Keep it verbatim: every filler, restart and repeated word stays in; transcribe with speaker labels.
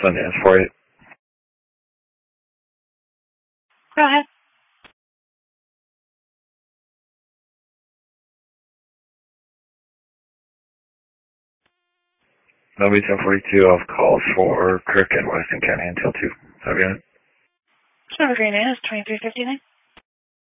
Speaker 1: Sundance for it.
Speaker 2: Go ahead.
Speaker 1: Nobody ten forty-two off call for Kirk and Weston County until two. Have you got it?
Speaker 2: Number green is twenty-three fifty-nine.